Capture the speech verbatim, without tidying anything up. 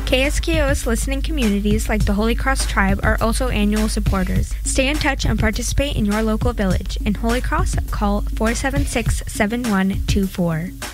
K S K O's listening communities like the Holy Cross Tribe are also annual supporters. Stay in touch and participate in your local village. In Holy Cross, call four seven six, seven one two four.